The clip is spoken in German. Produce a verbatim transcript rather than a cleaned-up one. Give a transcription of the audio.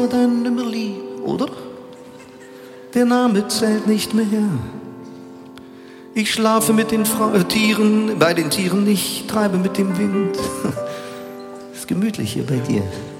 Dein Nimmerli, oder? Der Name zählt nicht mehr. Ich schlafe mit den Fra äh, Tieren, bei den Tieren nicht, treibe mit dem Wind. Ist gemütlich hier bei dir.